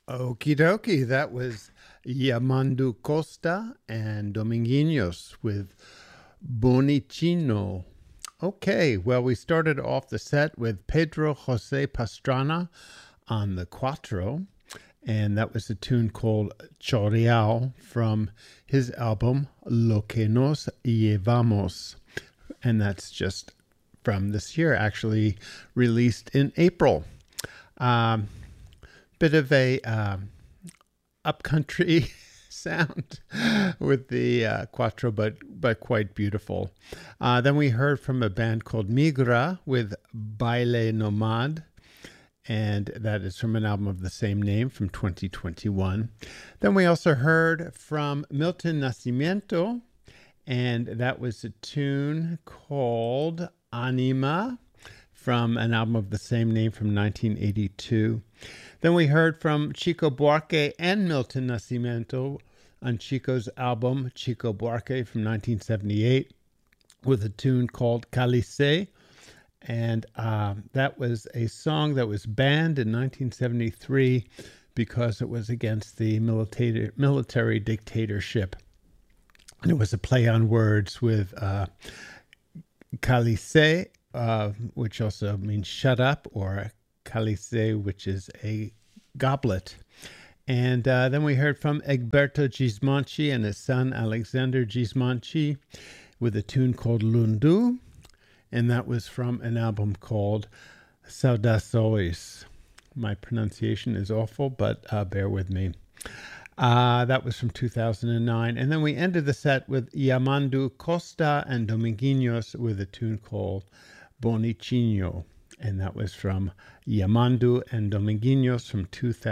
Okie dokie. That was Yamandu Costa and Dominguinhos with Bonicino. Okay, well, we started off the set with Pedro Jose Pastrana on the Cuatro, and that was a tune called Choriao from his album Lo que nos llevamos. And that's just from this year, actually released in April. Um, Bit of a upcountry sound with the quattro, but quite beautiful. Then we heard from a band called Migra with Baile Nomad, and that is from an album of the same name from 2021. Then we also heard from Milton Nascimento, and that was a tune called Anima from an album of the same name from 1982. Then we heard from Chico Buarque and Milton Nascimento on Chico's album Chico Buarque from 1978 with a tune called Calice. And that was a song that was banned in 1973 because it was against the military dictatorship. And it was a play on words with Calice, which also means shut up, or Calice, which is a goblet. And then we heard from Egberto Gismonti and his son Alexander Gismonti with a tune called Lundu, and that was from an album called Saudações. My pronunciation is awful, but bear with me. That was from 2009. And then we ended the set with Yamandu Costa and Dominguinhos with a tune called Bonicino, and that was from Yamandu and Dominguinhos from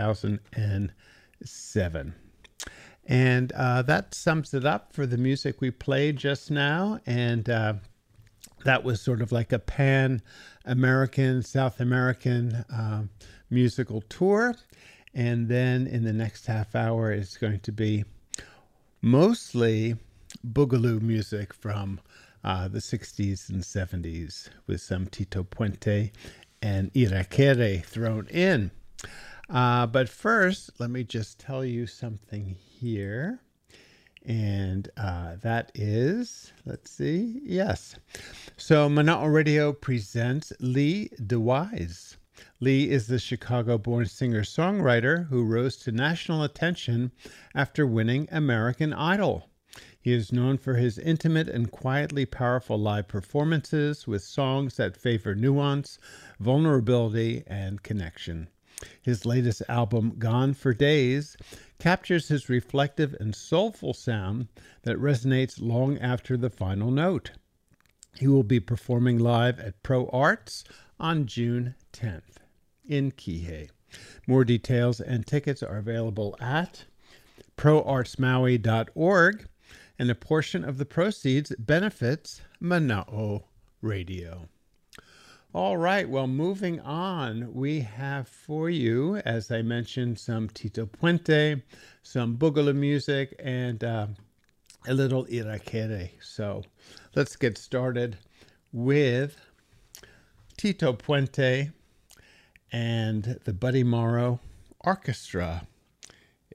2007. And that sums it up for the music we played just now. And that was sort of like a pan-American, South American musical tour. And then in the next half hour is going to be mostly boogaloo music from the 60s and 70s with some Tito Puente and Irakere thrown in. But first, let me just tell you something here. And that is, let's see, yes. So Mana'o Radio presents Lee DeWise. Lee is the Chicago-born singer-songwriter who rose to national attention after winning American Idol. He is known for his intimate and quietly powerful live performances with songs that favor nuance, vulnerability, and connection. His latest album, Gone for Days, captures his reflective and soulful sound that resonates long after the final note. He will be performing live at Pro Arts on June 10th in Kihei. More details and tickets are available at proartsmaui.org, and a portion of the proceeds benefits Mana'o Radio. All right, well, moving on, we have for you, as I mentioned, some Tito Puente, some boogaloo music, and a little Irakere. So let's get started with Tito Puente and the Buddy Morrow Orchestra.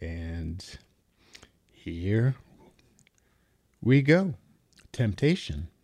And here we go. Temptation.